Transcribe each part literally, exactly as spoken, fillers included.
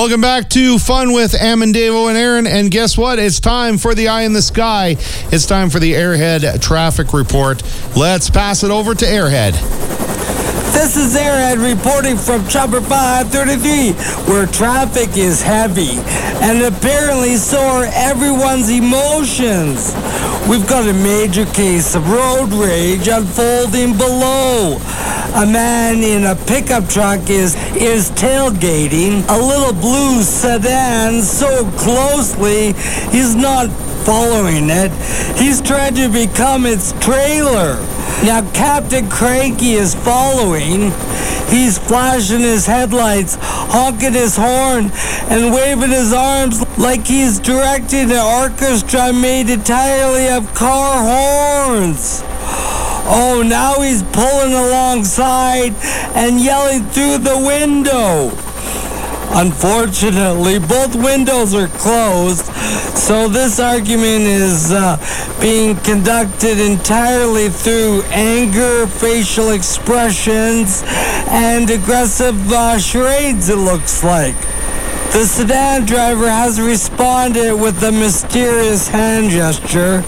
Welcome back to Fun with Amandavo and Aaron. And guess what? It's time for the eye in the sky. It's time for the Airhead traffic report. Let's pass it over to Airhead. This is Airhead reporting from Chopper five thirty-three, where traffic is heavy, and apparently so are everyone's emotions. We've got a major case of road rage unfolding below. A man in a pickup truck is, is tailgating a little blue sedan so closely he's not following it. He's trying to become its trailer. Now, Captain Cranky is following. He's flashing his headlights, honking his horn, and waving his arms like he's directing an orchestra made entirely of car horns. Oh, now he's pulling alongside and yelling through the window. Unfortunately, both windows are closed, so this argument is uh, being conducted entirely through anger, facial expressions, and aggressive uh, charades, it looks like. The sedan driver has responded with a mysterious hand gesture.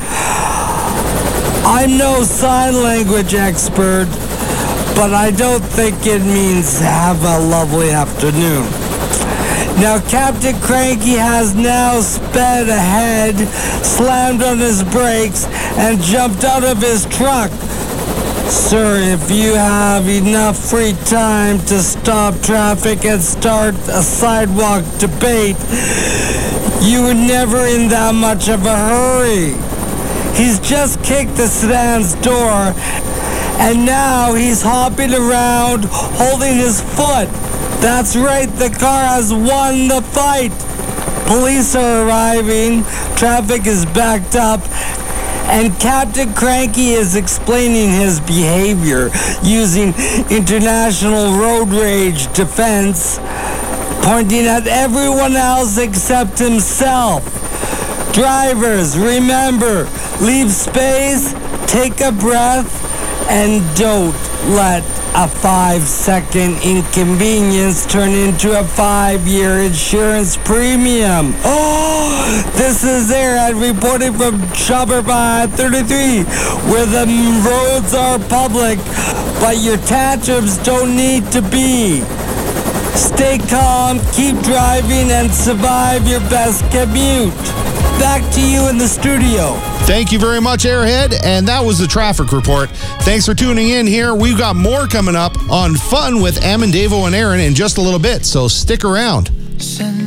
I'm no sign language expert, but I don't think it means have a lovely afternoon. Now, Captain Cranky has now sped ahead, slammed on his brakes, and jumped out of his truck. Sir, if you have enough free time to stop traffic and start a sidewalk debate, you were never in that much of a hurry. He's just kicked the sedan's door, and now he's hopping around holding his foot. That's right, the car has won the fight. Police are arriving, traffic is backed up, and Captain Cranky is explaining his behavior using international road rage defense, pointing at everyone else except himself. Drivers, remember, leave space, take a breath, and don't let a five-second inconvenience turn into a five-year insurance premium. Oh, this is Airhead reporting from Chopper five thirty-three, where the roads are public, but your tantrums don't need to be. Stay calm, keep driving, and survive your best commute. Back to you in the studio. Thank you very much, Airhead. And that was the traffic report. Thanks for tuning in here. We've got more coming up on Fun with Amandavo and Aaron in just a little bit, so stick around.